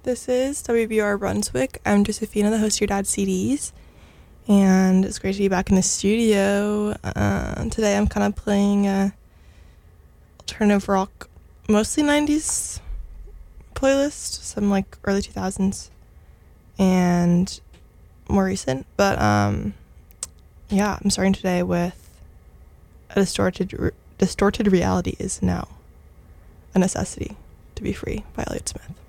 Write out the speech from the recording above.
This is WBR Brunswick. I'm Josephina, the host of Your Dad's CDs, and it's great to be back in the studio. Today I'm kind of playing alternative rock, mostly 90s playlist, some like early 2000s and more recent. But yeah, I'm starting today with a distorted reality is now a necessity to be free by Elliott Smith.